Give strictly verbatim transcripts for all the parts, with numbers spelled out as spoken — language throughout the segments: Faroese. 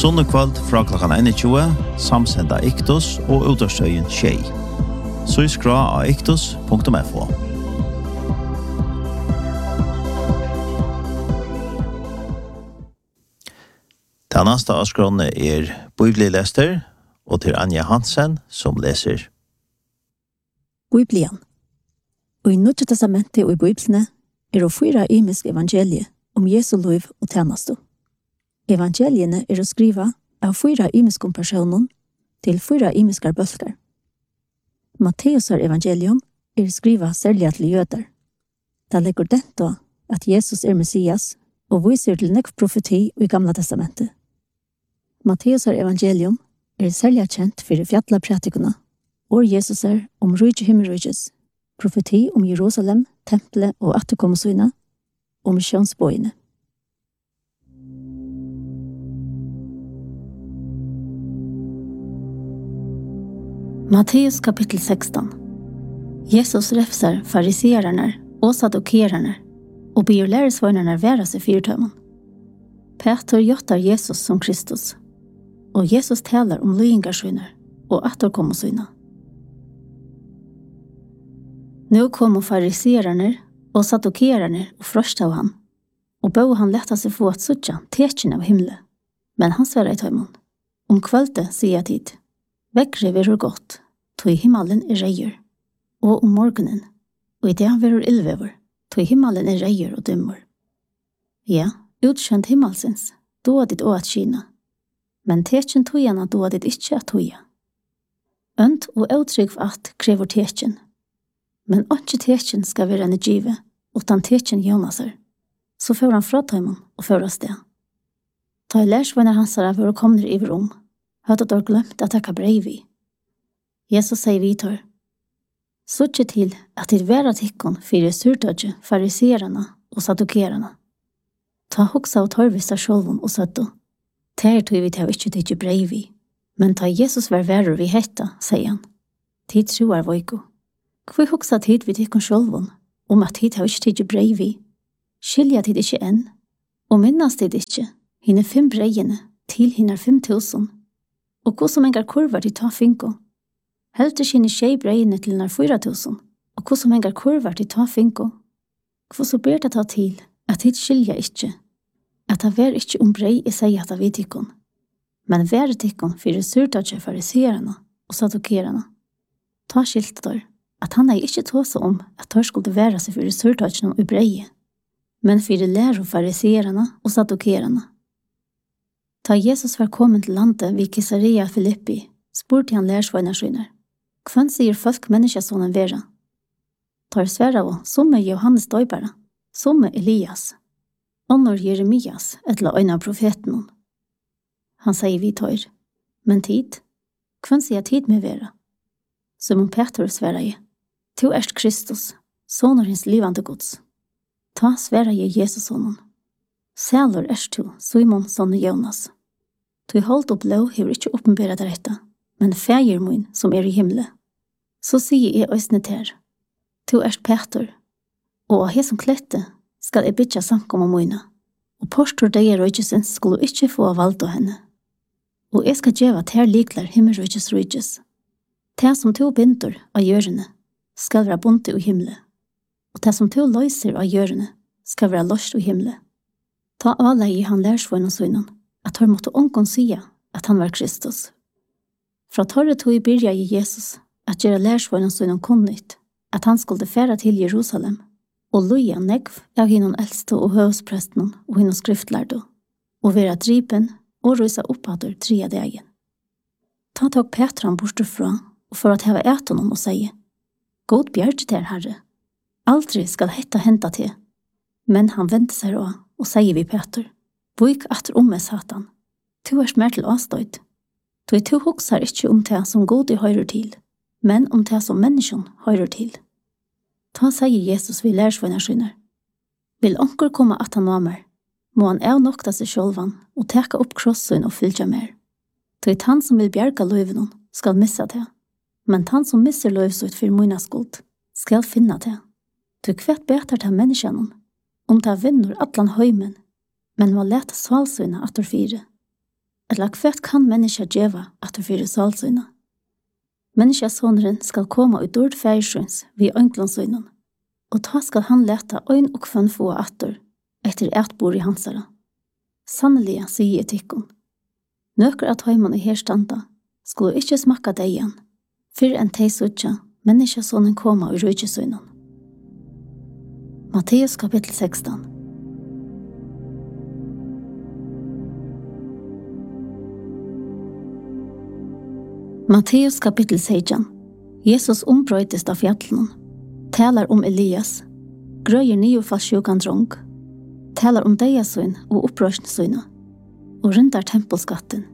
Sunnekvöld fra klokkan einogtjúgu, samsenda Iktus og utastøyen Tjei. Så skra av iktus punktum f o. Den neste avskrånne er Bibelilester, og til Anja Hansen som leser. Bibelen. Og i Nødje testamentet og i Bibelene er det fyra imiske evangelier om Jesu liv og tjeneste. Evangeliene er å skrive av fyra imiske personer til fyra imiske bølger. Matteus evangelium er skriva særlig til jøder. Det legger dette at Jesus er Messias og viser til nekv profeti i Gamla testamentet. Matteus evangelium er særlig kjent for fjalla pratikuna, og Jesus er om rydje himmelrydjes, profeti om Jerusalem, tempelet og atterkommesyna, og misjonsbøyene. Matteus kapittel sexton. Jesus refsar fariseerarna og sadukerarna og ber læresveinarna være seg fyrtømmen. Peter gjottar Jesus som Kristus, og Jesus talar om lyingarssyner og atterkommesyna. Nu kom fariseerarna og sadukerarna og frøsta av han, og bøy han letta seg få at suttja tekjen av himle. Men han sverra i tøymon. Om kvölde sier jeg tid. Vekkre verur godt, tog himmelen er reier, og om morgenen, og i det han verur ildvever, tog himmelen er reier og dømmer. Ja, utkjent himmelsins, då dit å at kina, men tekjen tojana då dit ikkje at toja. Ønt og utrygg at krever tekjen, men ikkje tekjen skal være en give, utan tekjen Jonaser, så får han fra tøymon og fører sted. Ta i lærsvenner hansara for å komme i rom, hadde dere glemt at jeg brev i. Jesus sier vidtar, «Suttje til at det være tikkon fyrir surtøtje, fariserene og sadukerene. Ta hoksa og torvista sjolvun og søtto. Ter tog vi til ikke tikkje brev i. Men ta Jesus var verre vi hetta, sier han. Tid troar voiko. Hvor hoksa tid vi tikkon sjolvun, om at tid har ikke tikkje brev i. Skilja tid ikke enn, og minnas tid ikke, hinne fem breiene, til hinne fem tusen. Og hva som engar kurvar til ta finko. Helt er kjenne tjei breiene til nær fyra tusen, og hva som engar kurvar til ta finko. Hva så ber det ta til, at hit skilja ikkje, at det var ikkje om brei i seg at det vid tikkon, men vær tikkon fyrir surtatje fariserene og sadukerene. Ta skilt der, at han er ikkje tåse om at tar skulle være seg fyrir surtatje og breie, men fyrir læro fariserene og sadukerene. Ta Jesus var kommet til landet vid Caesarea Filippi, spurte han lærsveinarsyner. Kvann sier folk menneskesonen vera? Tar sværa og som er Johannes døybara, som er Elias, ånder Jeremias, etla øyne av profeten. Han sier vi tar, men tid? Kvann sier tid med vera? Simon Peter sværa je, to erst Kristus, soner hins livande gods. Ta sværa je Jesus sonen. Sælor erst to, Simon son Jonas. Tu holdt opp lov hever ikkje oppenberet dette, men fægir min som er i himle. Så sier jeg øsne ter, tu erst Peter, og av hesson klette skal jeg bytja samkom om mine, og postor deg røygesens skulle ikkje få valgt av henne. Og jeg skal djeva ter liklar himmelrøyges røyges. Ter som tu bindur av gjørende skal være bunte i himle, og ter som tu løyser av gjørende skal være løst i himle. Ta alle i han lærsvøyne og søgnen, at han måtte ångon sia at han var Kristus. Fra torre tog i byrja i Jesus at gjøre lærsvøyne og søgnen kunnigt, at han skulle færa til Jerusalem, og loja negv av hinnon eldste og høvspresten og hinnon skriftlærdo, og være dripen og rysa oppadur tria dagen. Ta tog Petran bortefra, og for at heva æt honom og sige, «God bjerg der, Herre, aldri skal hetta henta til.» Men han vendte seg også, og sier vi Peter, «Boik atter om med Satan, tu er mer til avstøyd. Tu tu hoksar ikkje om det som God i høyrer til, men om det som menneskjon høyrer til.» Ta sier Jesus vi lærsvøynarskyner, «Vil onker komme at han var mer, må han av nokta seg sjølvan og teka opp krossen og fylgja mer. Tu han som vil bjerga løyvenon skal missa det, men han som misser løyvsut for mina skuld skal finna det. Tu kvett betar til menneskjonen, om ta vinnur allan høymen, men må leta svalsøyna atter fire. Eller hvert kan menneska djeva at du fyrir salsøyna. Menneska sonren skal koma ut dård færsjøns vi ønklansøynen, og ta skal han leta øyn og kvann få atter etter et bor i hansara. Sannelig, sier etikken. Nøkker at høyman i herstanda skulle ikke smakka deg igjen, før enn teg suttja menneska sonen koma ur rujtsøynen. Matteus kapittel sekstan. Matteus kapittel seksten. Jesus ombrøytest av fjallene, talar om Elias, grøyer niofallsjukan drong, talar om deiasøyn og opprørsensøyna, og rundar tempelskatten.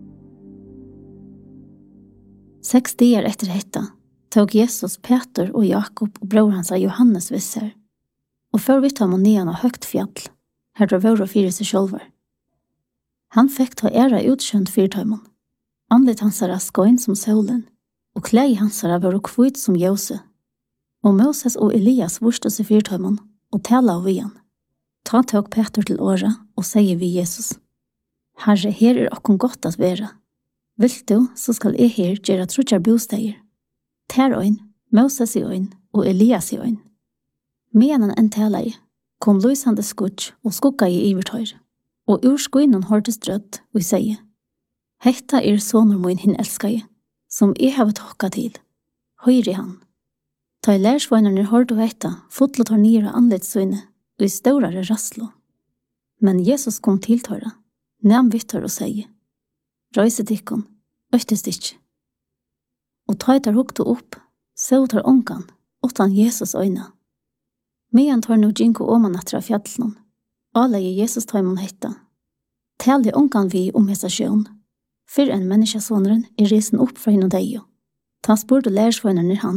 Seks dager etter hetta tog Jesus Peter og Jakob og bror hans av Johannes visser, og før vidt ham og nian av høgt fjall, her drar vår og fire seg sjølver. Han fikk ta æra utskjønt fyrtøymon, anlitt hansara skøyn som solen, og klei hansara var og kvitt som jøse. Og Moses og Elias vorste seg fyrtøymon, og tala av igjen. Ta tog Peter til åra, og sier vi Jesus, Herre, her er okkon godt at vera. Vil du, så skal jeg her gjøre trutjar bosteier. Ter øyn, Moses i øyn, og Elias i øyn. Medan en tala i, kom lysande skutsk og skukka i ivertøyr, og ur skuinen hørtes drøtt, og sier, Hetta er sonur min hin elskaje, som jeg har tokka til. Høyre han. Ta i lærsvøynerne hørte hetta, fotlet har nere anledssøyne, og i større rasslo. Men Jesus kom til tøra, nam vittar og sier, Røyset ikkon, øktest ikkje. Og ta i tar hukte opp, så tar ongan, utan Jesus øyna. Medan tar no djinko oman atra fjallnon,aleie Jesus taimon hetta. Tali ongan vi om hessa sjøen, Før en menneskesåneren er resen opp fra henne deg. Ta spurt og lærsvøynerne han.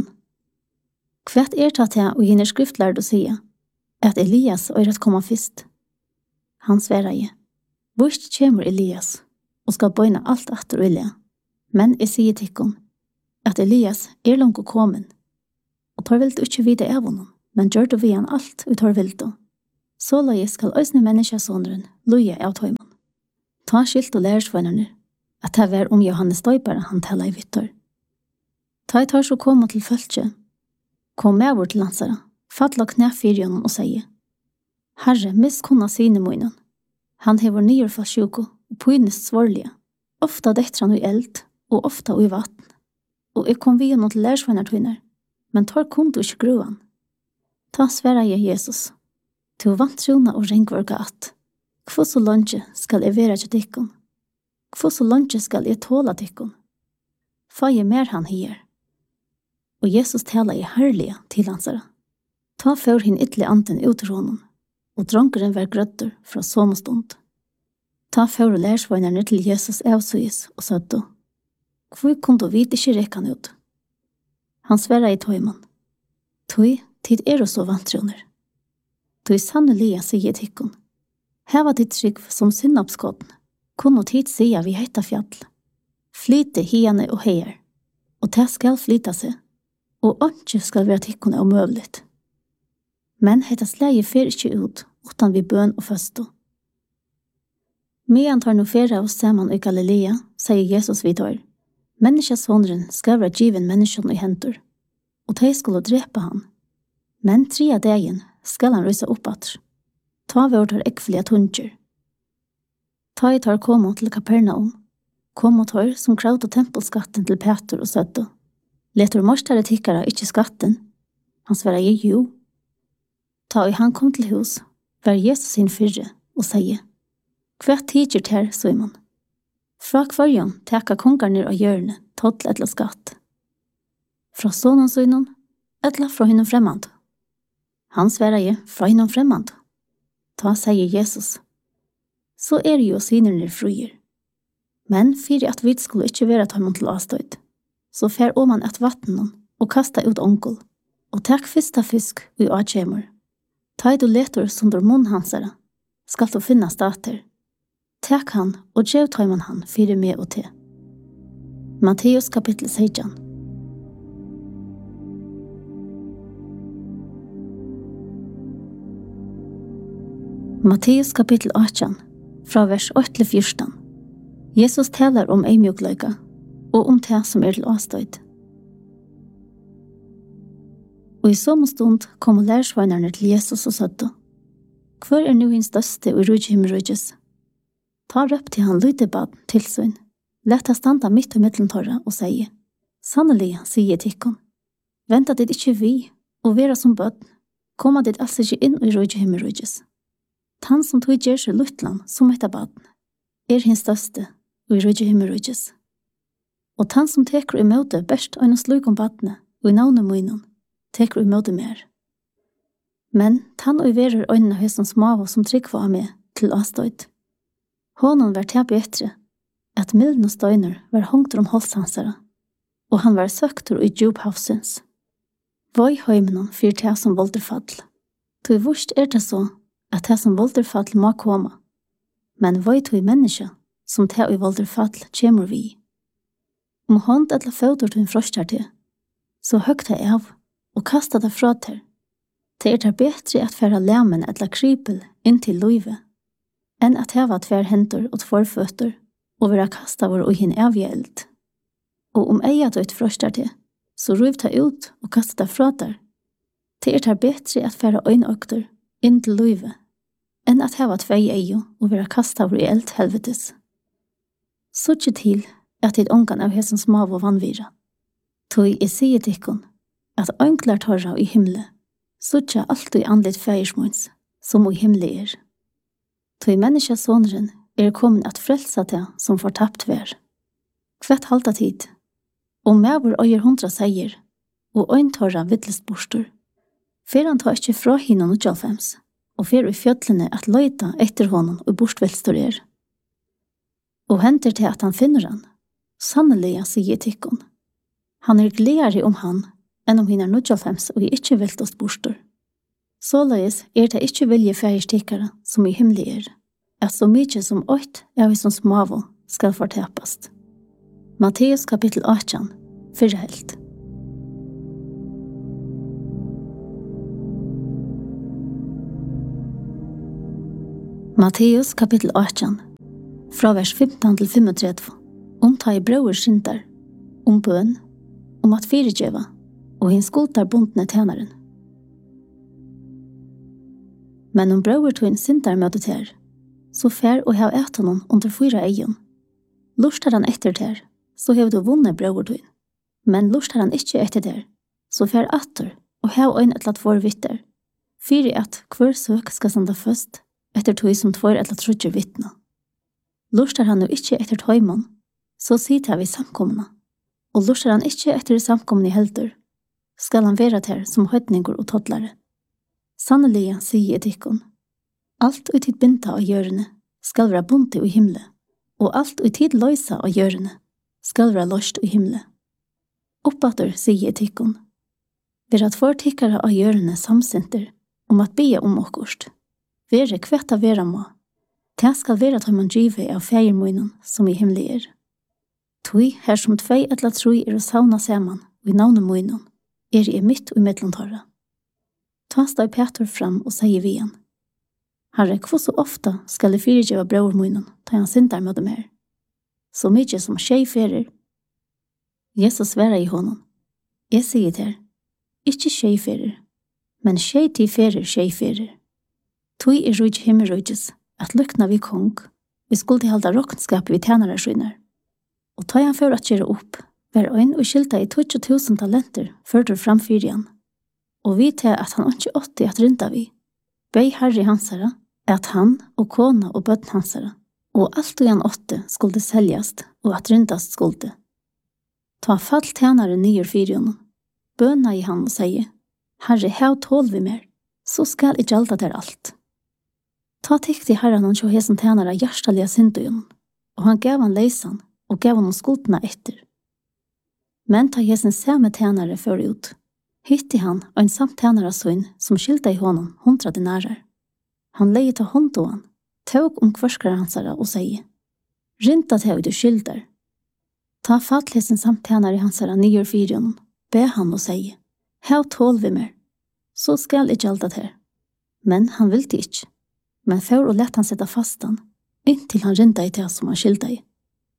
Kvært er tatt jeg og henne skriftlærd å si at Elias er at komme først. Han sverre jeg. Hvorst kommer Elias og skal bøyne alt etter Elia. Men jeg sier til henne at Elias er langt å komme. Og tar vel ikke vite av honom, men gjør det vi han alt vi tar vel da. Så la jeg skal øsne menneskesåneren loje av tøymen. Ta skilt og lærsvøynerne at det var om Johannes døypere han tala i vittor. Ta i tar så koma til følge, kom med vår til lansara, fatla knæ fyrjonen og sier, Herre, miskunna sine munnen. Han hever nyer fra sjuko og pynest svarlige, ofta detter han i eld og ofta i vatten. Og jeg kom via noe til lærsvennartøyner, men tar kun du ikke gruan. Ta sværa jeg Jesus, til vantrona og ringvarga at, hvor så langt skal jeg være til dikken? Hvor så langt skal jeg tåla tikkun? Fa jeg mer han her. Og Jesus tala i herlige til hansara. Ta for hin ytterlig anten ut til honom, og drankeren var grøtter fra sommerstund. Ta for lærsvøynerne til Jesus avsøys og sødde. Hvor kom du vite ikke rekan ut? Han sverra i tøyman. Tøy, tid er og så vantroner. Tøy sannelig sier tikkun. Heva ditt trygg som synapskotten. Kunne tid sia vi heita fjall. Flyte hiane og heier, og det skal flyta seg, og ikke skal være tikkene omøvligt. Men heita sleie fer ikke ut, utan vi bøn og føsto. Medan tar no fere oss saman i Galilea, sier Jesus vidar, menneskesåneren skal være given menneskene i hentur, og de skulle drepe han. Men trea dagen skal han rysa opp at, ta vår tar ekvelige tunger. Ta i tar komo til Kapernaum, komo tar som krauta tempelskatten til Peter og sødde. Letur morstare tikkara ikkje skatten, han sverra i jo. Ta i han kom til hus, var Jesus sin fyrre og sier, Hva tidsjer ter, Simon? Fra kvarjon teka kongarnir av hjørne, tottel etla skatt. Fra sonen synon, etla fra hinnom fremmand. Han sverra i fra hinnom fremmand. Ta sier Jesus, så er jo synerne fruer. Men fyrir at vi skulle ikke være ta til avstøyd, så fer man et vatten og kasta ut onkel, og takk fyrsta fisk i avkjemur. Ta i du letor som der munn hansara, skal du finna stater. Takk han og gjev tøyman han fyrir med og te. Matteus kapittel seksten. Matteus kapittel åttan, fra vers åtte til fjorten. Jesus talar om ei mjukløyka, og om det som er til avstøyd. Og i samme stund kom lærersveinerne til Jesus og søtte. Hvor er nu hins største og rujt himmelrujtjes? Ta røpte han lydebad til sønn. Lett han standa midt i middeltorra og sier, sannelig, sier tikkon, venta dit ikkje vi, og vera som bød, koma dit altså ikkje inn i rujt himmelrujtjes. Tan som tog gjer seg luttland som etta baden, er hins største og rujt himmelrujtjes. Og tan som teker i møte best og en sluk om badne, og i navnet munnen, teker i møte mer. Men tan og verer øynene høysen smava som trygg var med til avstøyd. Hånden var til bedre, at milden og støyner var hongt om holsansere, og han var søkter i djuphavsens. Voi høymenon fyr til som volderfall. Tog vurst er det så, at til som volderfall må komme, men voi tog menneske, som til i volderfall kjemur vi. Om hånd etla føtter til en frostar til, så høgt jeg av, og kastet det fra til. Det er det bedre at færa lemmen etla krypel inn til løyve, enn at heva tver hentor og tver føtter, og vera kasta vår og hin evige eld. Og om ei at ut frostar til, så ruv ta ut og kasta det fra der. Det er det bedre at færa øynøkter inn til løyve, enn at heva tvei eio og vera kasta vår i eld helvetes. Så ikke til at tid ångan av hesen smav og vannvira. Tog jeg sier tikkun, at ønklar torra i himle, så ikke alt i andlet feiersmåns, som i himle er. Tog menneska sonren er kommet at frelsa til som fortapt vær. Kvett halta tid, og med vår øyer hundra seier, og øyntorra vittlest bostor, fer han ta ikkje fra hinnan og tjalfems, og fer i fjøtlene at løyta etter honom og bostvilstor er. Og henter til at han finner han, sannelig sier tikkun. Han er gledere om han, enn om hinnar nudjalfems og ikkje viltost bostor. Såleis er det ikkje vilje feierstikkare som i himli er, at så mykje som ått er vi som smavo skal fortepast. Matteus kapittel åttan, fyrre helt. Matteus kapittel åttan, fra vers femton til femogtretton, om ta i brauer skyndar, om bøn, om at fyrirgjeva, og hinn skoltar bundne tænaren. Men om brauer tog en syndar møtet her, så fær og hev et honom under fyra eion. Lustar han etter ter, så hev du vunnet brauer tog. Men lustar han ikkje etter ter, så fær atter og hev øyn etla tvår vitter. Fyri at hver søk skal sanda først, etter tog som tvår etla trudger vittna. Lustar han jo ikkje etter tøymon, så sitter vi samkomna. Og lustar han ikkje etter samkomna i heldur, skal han vera ter som høytningur og tottlare. Sannelig sier tikkun, alt ut tid binta av gjørende skal være bunte i himle, og alt ut tid løysa av gjørende skal være løst i himle. Oppater sier tikkun, vir at for tikkare av gjørende samsinter om at bia om okkurst, vere kvetta vera må, det skal være at man drive av feirmoinen som i himle er. Tui her som tvei etla troi er å sauna saman og i navne moinen, er i mitt og mellomtorra. Ta stod Peter fram og sier vi igjen, Herre, hvor så ofta skal jeg fyrirgjeva brormunnen, ta han sintar med dem her? Så mykje som tjej ferir. Jesus sværa i honom. Jeg sier til, ikkje tjej ferir, men tjej til ferir tjej ferir. Tui er rujt himmelrujtjes, at lukna vi kong, vi skulle halda råkenskap vi tænare skynar. Og ta han for at gjøre opp, vær øyn og skilta i tjugo tusen talenter førtur fram fyrjan. Og vi til at han ikke åtti at rynda vi. Bei herri hansara, at han og kona og bøtten hansara, og alt og han åtte skulle seljast og at ryndast skulle. Ta fall tænare nyer fyrjan, bøna i han og sier, Herre, hev tål vi mer, så skal jeg gjalda der alt. Ta tikk til herren og sjå hesen tænare hjertalige syndujon, og han gav han leisan og gav han skuldna etter. Men ta hesen samme tænare før ut, hitti han og en samt tænare sønn som skilta i honom hundra dinarer. Han leie ta hånd til han, tåg om kvarskare hansara og sier, Rynta tåg du skildar. Ta fatlesen samt tænare hansara nyer fyrjon, be han og sier, Hev tål vi mer, så skal jeg gjalda her. Men han vil det ikke, men for å lette han sette fast han, inntil han rynta i det som han skilda i.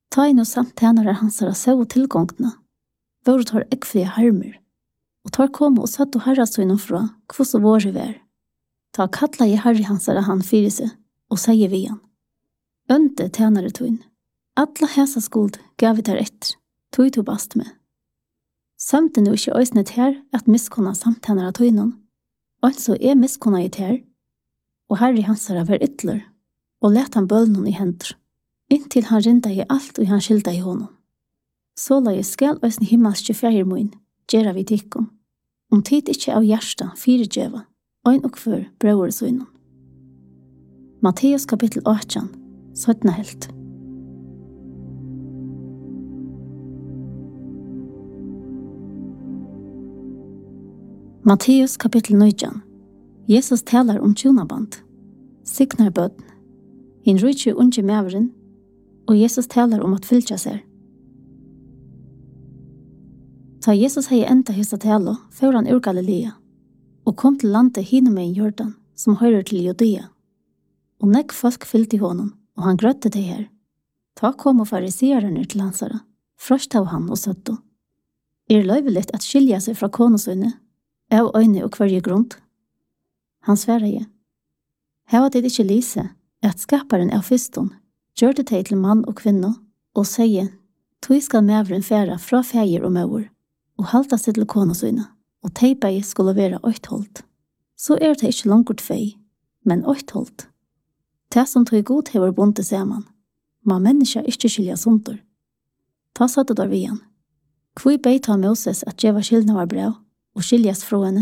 Ta inn og samt tænare hansara sau tilgångna, vore tar ekkfria harmer, og tar kom og satt og herra søgnen fra kvos og våre vær. Ta kalla i herri hansara han fyrir seg, og sier vi han. Ønte tænare tøyn, alla hesa skuld gav vi der etter, tøy to bast med. Samte nu ikkje øysnet her at miskonna samt tænare tøynen, altså er miskonna i ter, og herri hansara var ytler, og let han bølnen i hendur, inntil han rinda i alt og han skilda i honom. Så la jeg skal øysne himmelske fjermoin, gjerra vi tikkum, om tid ikkje av hjärsta fire djeva, ein og før brøver søgnen. Matteus kapittel åtte, syttende helt. Matteus kapittel nio. Jesus talar om tjonaband. Signar bøtten. Hin rujtje unge mæveren, og Jesus talar om at fylja seg. Ta Jesus hei enda hissa tala, før han ur Galilea, og kom til landet hinnom i Jordan, som høyrer til Judea. Og nekk folk fyllte honom, og han grøtte det her. Ta kom og farisererne til hansara, frøst av han og søtto. Er løyveligt at skilja seg fra konosøyne, av øyne og kvarje grunnt? Han sverre je. Heva det ikkje lise, at skaparen av fyrston, gjør det til mann og kvinno, og sier, tog skal mævren færa fra feir og møver, og halta seg til konosøyne, og teipei skulle være øytholdt. Så er det ikkje langkort fei, men øytholdt. Det som tog god hever bonte saman, ma menneska ikkje skilja sunter. Ta satt det der vi han. Kvui beit av Moses at djeva skilna var bra, og skiljas fra henne.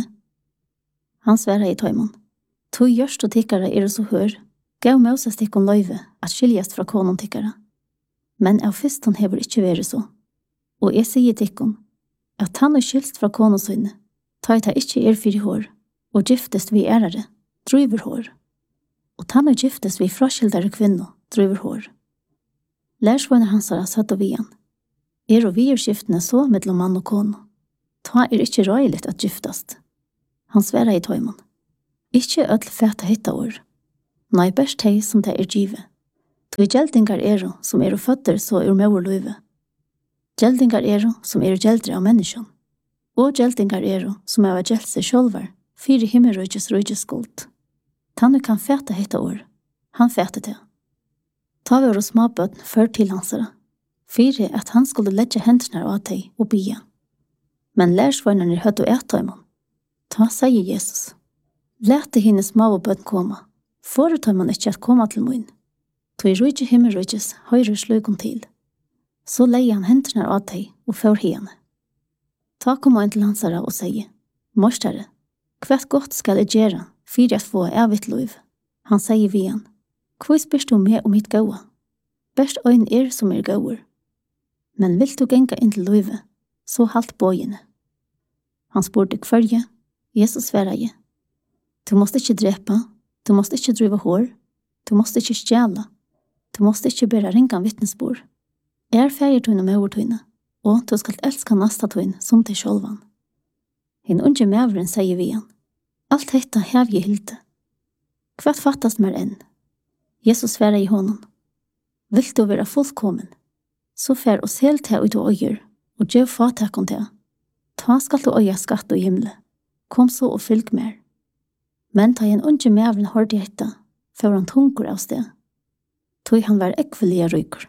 Han sverre i tøymon. Tog gjørst og tikkara er så hør, gav Moses tikkon løyve at skiljas fra konon tikkara. Men av fyrston hever ikkje vere så. Og jeg sier tikkon, at han er skilst fra konosøyne, ta ita ikkje er fyri hår, og giftest vi ærare, driver hår. Og han er giftest vi fraskildare kvinno, driver hår. Lærsvøyne hansara satt og vian. Er og vi er skiftene så mellom mann og kono. Ta er ikkje røyligt at giftast. Han sverre i tøymon. Ikkje ødel fæta hitta år. Nei, best hei som det er givet. Tog gjeldingar er som er føtter så ur meur løyve. Gjeldingar er som er gjeldre av menneskjon. Og gjeldingar er som er gjeldt seg sjølvar, fire himmelrøyges røyges skuld. Tannu kan fæta hitta år. Han fæta det. Ta vi og småbøtten før til hansara. Fire at han skulle letja hendene av teg og bia. Men lærsvøynerne høtt og etøymon. Ta sier Jesus. Lete henne små bøtten koma. Foretøymon ikkje at koma til mun. Tog røyge himmelrøyges høyre sløykom til. Så leie han hendene av teg og før henne. Ta kom han til hansara og sier, Morstere, hvert godt skal jeg gjøre, fyrir at få evigt liv. Han sier vi han, hvor spyrst du med om mitt gåa? Best øyn er som er gåer. Men vil du genga inn til livet, så halt bøyene. Han spurte kvarje, Jesus sverre je. Du måste ikke drepa, du måste ikke drive hår, du måste ikke stjæla, du måste ikke bæra ringan vittnesbord. Er feir tøyne med overtøyne, og du skal elska nasta tøyne som til sjølvan. Hinn unge mævren sier vi han, alt detta hev jeg hilde. Kvart fattast mer enn? Jesus sverre i honom. Vil du være fullkommen? Så fær oss helt her ut og øyer, og gjev fatakon til. Ta skal du øye skatt og himle. Kom så og fylg mer. Men ta en unge mævren hørte hetta, før han tunker av sted. Tog han var ekvelige ryker.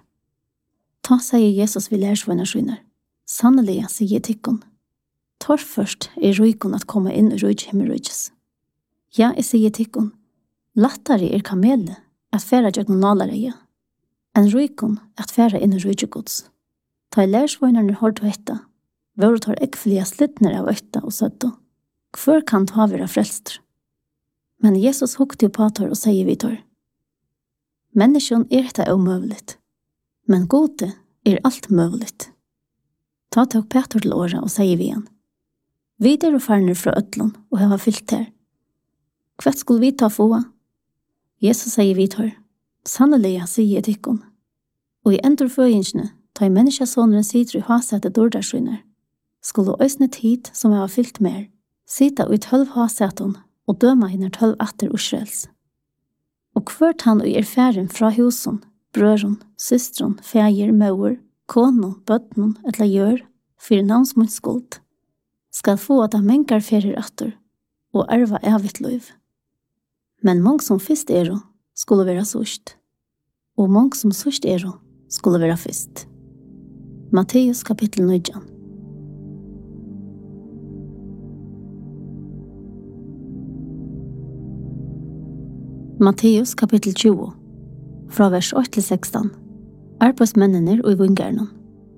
Ta sier Jesus vi lærsvønner skynner. Sannelig sier tikkon. Tor først er rykon at komme inn i rujt himmelrujtjes. Ja, jeg sier tikkon. Lattare er kamele at færa jøgn nalareia. En rykon at færa inn i rujtjegods. Ta i lærsvønnerne hørte hetta. Våre tar ekvelige slittner av øyta og søtta. Hvor kan ta være frelster? Men Jesus hukte på tar og sier vi tar. Menneskjon er dette omøvligt. Men gode er alt møvligt. Ta tok Peter til åra og sier vi han. Vi er og farner fra øtlån og hava fyllt her. Hvert skulle vi ta få? Jesus sier vi tar. Sannelig sier tikkon. Og i endurføyingene ta i menneskesåneren sitter i hasete dordarskyner. Skulle øysne tid som hava fyllt mer, sita ut tølv haseton og døma henne tølv atter Israels. Og hvert han og er færen fra husen, brøren, systron, fægir, mauer, kono, bøtnon, etla gjør, fyrir navnsmunds skuld, skal få at han mengar ferir atter, og arva evigt liv. Men mång som fyrst er skulle være sørst, og mång som sørst er skulle være fyrst. Matteus kapittel nio. Matteus kapittel tjúgu, fra vers åtte til sekstan. Arbeidsmennene og i vingerne.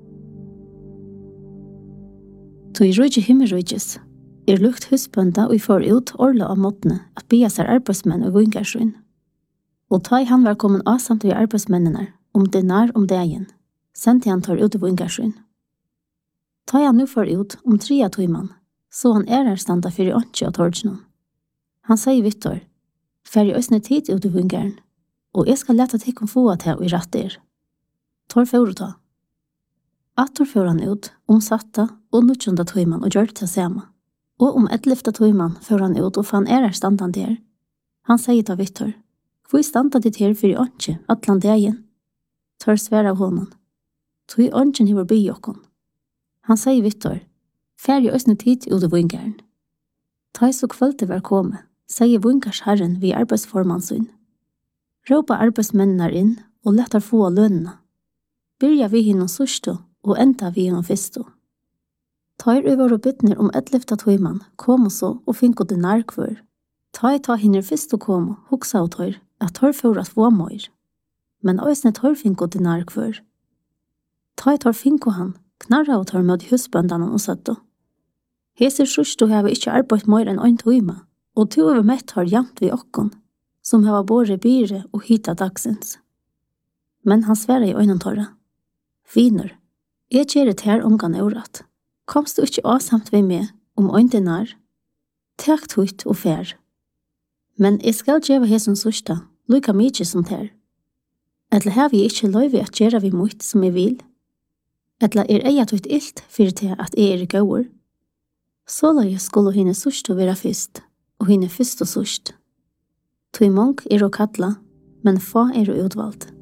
Så i røyge himmelrøyges er lukt husbønda og i får ut orla av måttene at bia seg arbeidsmenn og vingarsøyn. Og ta i han var kommet avsamt ved arbeidsmennene om dinar om dagen, sendte han tar ut i vingarsøyn. Ta i han nu får ut om tre av tøyman, så han er her standa for i åndsjø av tordsnån. Han sier Vittor, fer i øsne tid ut i vingaren, og jeg skal lete til å få at jeg i rett er. Tor for å ta. Atter får han ut, omsatta og nuttjunda tøyman og gjør det til sema. Og om et lyfta tøyman får han ut og fann er her standan der. Han sier til Vittor, hvor standa ditt her for i åndsjø atlan dagen? Tor sver av honom. Tøy åndsjøn hiver by okkon. Han sier Vittor, fer i øsne tid ut i vingaren. Ta i så kvölte var komme, sier vingars herren vi arbeidsformannsyn. Råpa arbeidsmennene inn og lettar få lønna. Byrja vi hinnom sørsto og enda vi hinnom fisto. Tar over og bytner om et lyfta tøyman, kom så og finko det nærkvør. Ta i ta hinner fisto kom, hoksa og tar, at tar for at få møyr. Men òsne tar finko det nærkvør. Ta i tar finko han, knarra og tar med husbøndan og satt. Heser sørsto heva ikkje arbeid møyr enn ein tøyma, og to over mett har jamt vi okkon, som heva båre byre og hita dagsins. Men han sverre i øynen torra. Viner, jeg gjør det her omgang eurat. Komst du ikke avsamt ved meg om øyn dinar? Takk tøyt og fær. Men jeg skal gjøre hesson sørsta, lykka mykje som ter. Etla har vi ikke løyve at gjøre vi mot som jeg vil. Etla er eia tøyt ilt fyrir til at jeg er gauur. Så la jeg skulle henne sørsta være fyrst, og henne fyrst og sørst. Tøy mong er å kalla, men få er å utvalgt.